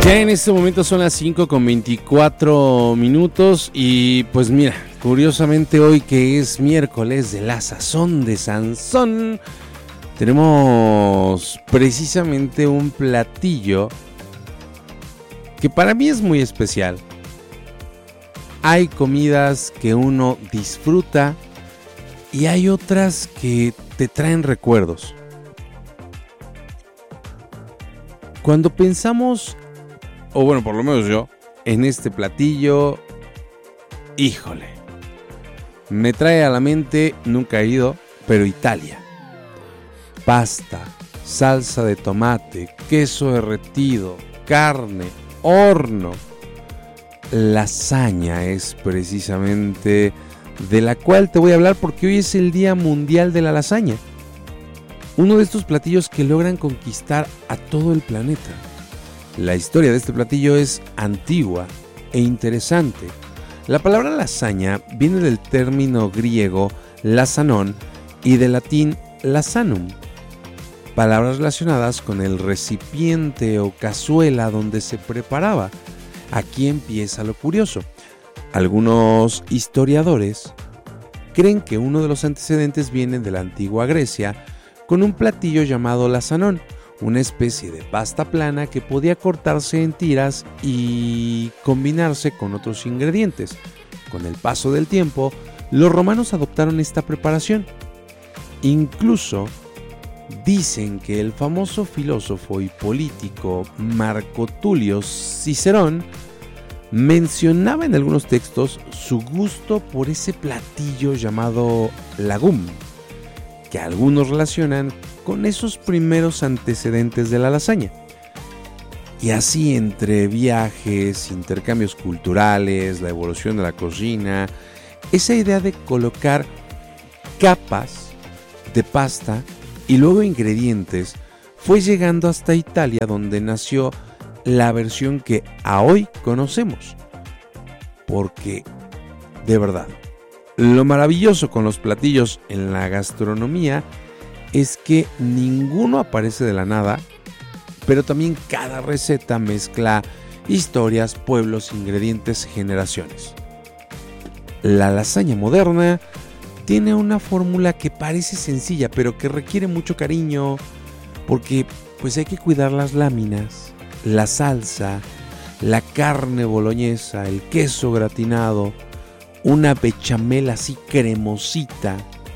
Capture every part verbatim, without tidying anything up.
Ya en este momento son las cinco con veinticuatro minutos y pues mira, curiosamente hoy que es miércoles de la sazón de Sansón, tenemos precisamente un platillo que para mí es muy especial. Hay comidas que uno disfruta y hay otras que te traen recuerdos. Cuando pensamos, o bueno, por lo menos yo, en este platillo, híjole, me trae a la mente, nunca he ido, pero Italia. Pasta, salsa de tomate, queso derretido, carne, horno. Lasaña es precisamente de la cual te voy a hablar porque hoy es el Día Mundial de la Lasaña. Uno de estos platillos que logran conquistar a todo el planeta. La historia de este platillo es antigua e interesante. La palabra lasaña viene del término griego lasanón y del latín lasanum, palabras relacionadas con el recipiente o cazuela donde se preparaba. Aquí empieza lo curioso. Algunos historiadores creen que uno de los antecedentes viene de la antigua Grecia con un platillo llamado lasanón, una especie de pasta plana que podía cortarse en tiras y combinarse con otros ingredientes. Con el paso del tiempo, los romanos adoptaron esta preparación. Incluso dicen que el famoso filósofo y político Marco Tulio Cicerón mencionaba en algunos textos su gusto por ese platillo llamado lagum, que algunos relacionan con esos primeros antecedentes de la lasaña. Y así entre viajes, intercambios culturales, la evolución de la cocina, esa idea de colocar capas de pasta y luego ingredientes fue llegando hasta Italia, donde nació la versión que a hoy conocemos. Porque, de verdad, lo maravilloso con los platillos en la gastronomía es que ninguno aparece de la nada, pero también cada receta mezcla historias, pueblos, ingredientes, generaciones. La lasaña moderna tiene una fórmula que parece sencilla, pero que requiere mucho cariño, porque pues hay que cuidar las láminas, la salsa, la carne boloñesa, el queso gratinado, una bechamel así cremosita.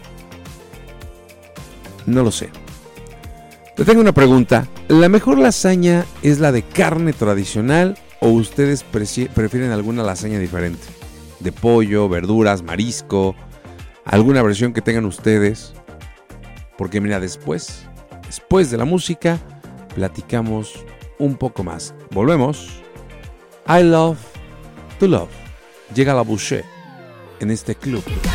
No lo sé. Te tengo una pregunta. ¿La mejor lasaña es la de carne tradicional o ustedes prefieren alguna lasaña diferente? De pollo, verduras, marisco, alguna versión que tengan ustedes. Porque mira, después, después de la música, platicamos un poco más. Volvemos. I love to love. Llega la Boucher en este club.